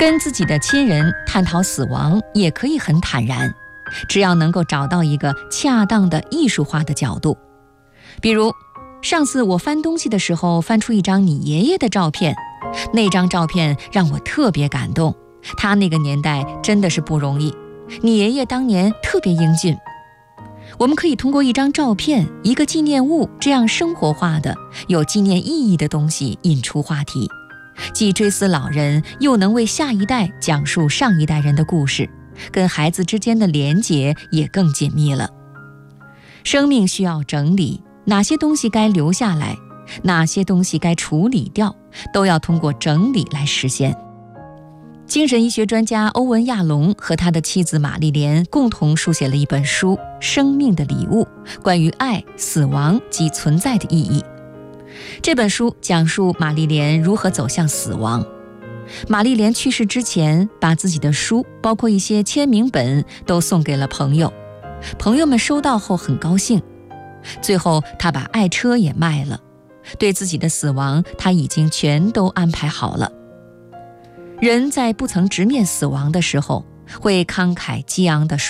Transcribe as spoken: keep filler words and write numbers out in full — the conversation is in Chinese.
跟自己的亲人探讨死亡也可以很坦然，只要能够找到一个恰当的艺术化的角度。比如上次我翻东西的时候翻出一张你爷爷的照片，那张照片让我特别感动，他那个年代真的是不容易，你爷爷当年特别英俊。我们可以通过一张照片、一个纪念物，这样生活化的、有纪念意义的东西引出话题，既追思老人，又能为下一代讲述上一代人的故事，跟孩子之间的连结也更紧密了。生命需要整理，哪些东西该留下来，哪些东西该处理掉，都要通过整理来实现。精神医学专家欧文·亚龙和他的妻子玛丽莲共同书写了一本书《生命的礼物》，关于爱、死亡及存在的意义。这本书讲述玛丽莲如何走向死亡。玛丽莲去世之前，把自己的书，包括一些签名本，都送给了朋友。朋友们收到后很高兴。最后，她把爱车也卖了。对自己的死亡，她已经全都安排好了。人在不曾直面死亡的时候，会慷慨激昂地说